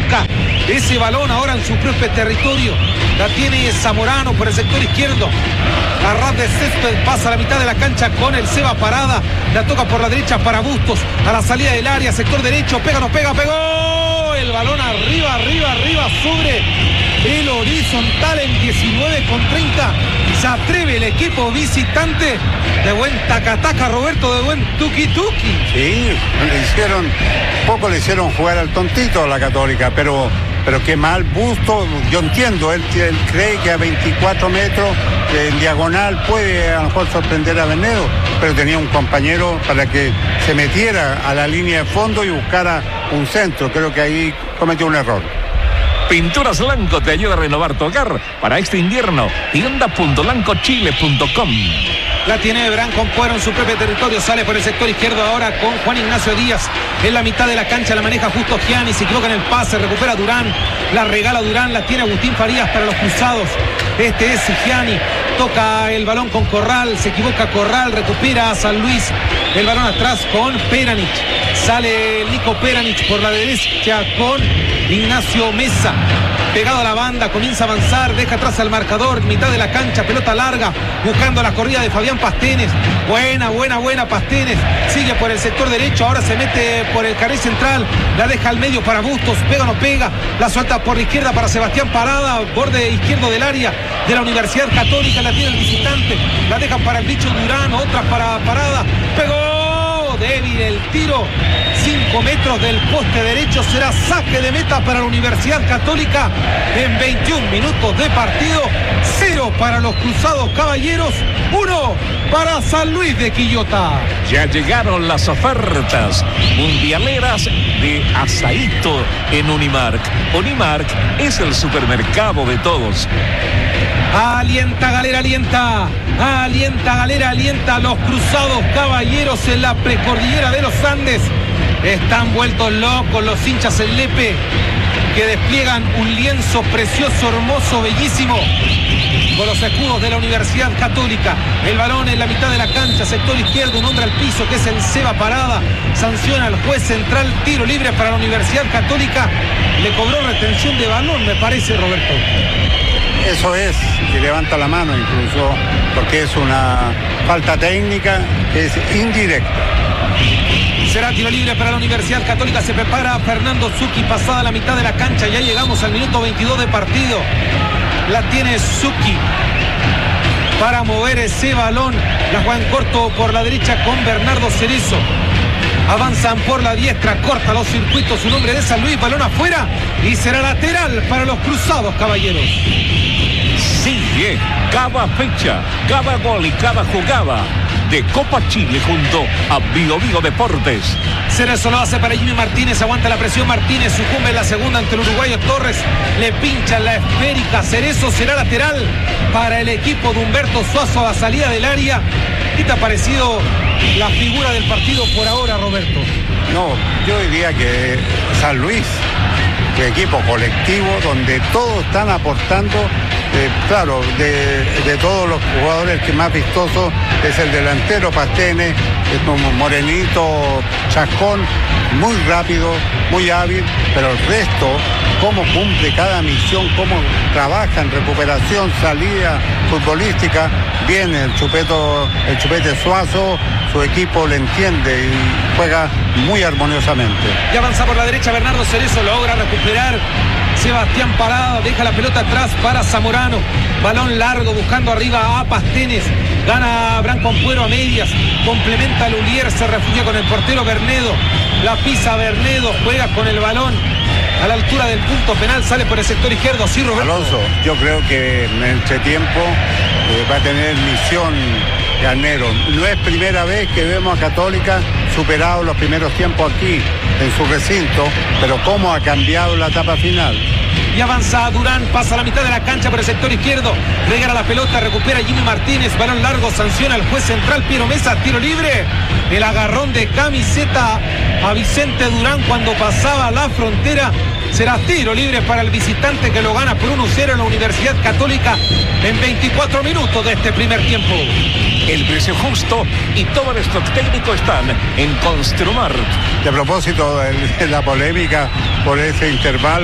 toca ese balón ahora en su propio territorio. La tiene Zamorano por el sector izquierdo. A ras de césped pasa a la mitad de la cancha con el Seba Parada. La toca por la derecha para Bustos. A la salida del área, sector derecho. Pega, no pega, pegó. El balón arriba sobre el horizontal en 19:30. Se atreve el equipo visitante. De buen taca-taca, Roberto, de buen tuki-tuki. Sí, le hicieron jugar al tontito a la Católica, pero qué mal Bustos. Yo entiendo, él cree que a 24 metros en diagonal puede a lo mejor sorprender a Bernedo, pero tenía un compañero para que se metiera a la línea de fondo y buscara un centro. Creo que ahí cometió un error. Pinturas Lanco te ayuda a renovar tu hogar para este invierno. Tienda.lancochile.com. La tiene Branco Ampuero en su propio territorio. Sale por el sector izquierdo ahora con Juan Ignacio Díaz. En la mitad de la cancha la maneja justo Gianni. Se equivoca en el pase. Recupera Durán. La regala Durán. La tiene Agustín Farías para los cruzados. Este es Gianni. Toca el balón con Corral. Se equivoca Corral. Recupera a San Luis. El balón atrás con Peranich. Sale Nico Peranich por la derecha con Ignacio Mesa. Pegado a la banda, comienza a avanzar, deja atrás al marcador, mitad de la cancha, pelota larga, buscando la corrida de Fabián Pastenes. Buena Pastenes. Sigue por el sector derecho, ahora se mete por el carril central, la deja al medio para Bustos, pega o no pega, la suelta por la izquierda para Sebastián Parada, borde izquierdo del área de la Universidad Católica, la tiene el visitante, la deja para el bicho Durán, otra para Parada, pegó, débil el tiro. 5 metros del poste derecho, será saque de meta para la Universidad Católica en 21 minutos de partido. 0 para los Cruzados Caballeros, 1 para San Luis de Quillota. Ya llegaron las ofertas mundialeras de Asaíto en Unimark. Unimark es el supermercado de todos. Alienta Galera, alienta Galera, alienta a los Cruzados Caballeros en la precordillera de los Andes. Están vueltos locos los hinchas en Lepe, que despliegan un lienzo precioso, hermoso, bellísimo, con los escudos de la Universidad Católica. El balón en la mitad de la cancha, sector izquierdo, un hombre al piso que es el Seba Parada. Sanciona al juez central, tiro libre para la Universidad Católica. Le cobró retención de balón, me parece, Roberto. Eso es, que levanta la mano incluso, porque es una falta técnica que es indirecta. Será tiro libre para la Universidad Católica. Se prepara Fernando Zucchi, pasada la mitad de la cancha. Ya llegamos al minuto 22 de partido. La tiene Zucchi para mover ese balón. La juega en corto por la derecha con Bernardo Cerezo. Avanzan por la diestra, corta los circuitos. Un hombre de San Luis, balón afuera. Y será lateral para los Cruzados Caballeros. Sigue cada fecha, cada gol y cada jugada de Copa Chile junto a Bio Deportes. Cerezo lo hace para Jimmy Martínez, aguanta la presión Martínez, sucumbe en la segunda ante el uruguayo Torres, le pincha la esférica. Cerezo será lateral para el equipo de Humberto Suazo a la salida del área. ¿Qué te ha parecido la figura del partido por ahora, Roberto? No, yo diría que San Luis, que equipo colectivo donde todos están aportando. Claro, de todos los jugadores, el que más vistoso es el delantero Pastenes, es como morenito, chascón, muy rápido, muy hábil, pero el resto, cómo cumple cada misión, cómo trabaja en recuperación, salida futbolística, viene el Chupete Suazo, su equipo le entiende y juega muy armoniosamente. Y avanza por la derecha Bernardo Cerezo, logra recuperar Sebastián Parada, deja la pelota atrás para Zamorano, balón largo buscando arriba a Pastenes, gana Branco Ampuero a medias, complementa a Lulier, se refugia con el portero Bernedo, la pisa Bernedo, juega con el balón a la altura del punto penal, sale por el sector izquierdo. Sí, Roberto. Alonso, yo creo que en el entretiempo va a tener misión Garnero. No es primera vez que vemos a Católica superado los primeros tiempos aquí en su recinto, pero cómo ha cambiado la etapa final. Y avanza Durán, pasa a la mitad de la cancha por el sector izquierdo, regala la pelota, recupera Jimmy Martínez, balón largo, sanciona al juez central Piero Mesa, tiro libre. El agarrón de camiseta a Vicente Durán cuando pasaba la frontera. Será tiro libre para el visitante que lo gana por 1-0 en la Universidad Católica en 24 minutos de este primer tiempo. El precio justo y todo el stock técnico están en Construmar. De propósito de la polémica por ese intervalo